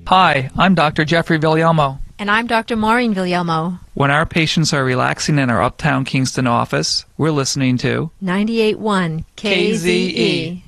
Hi, I'm Dr. Jeffrey Villalmo. And I'm Dr. Maureen Villalmo. When our patients are relaxing in our Uptown Kingston office, we're listening to 98.1 KZE.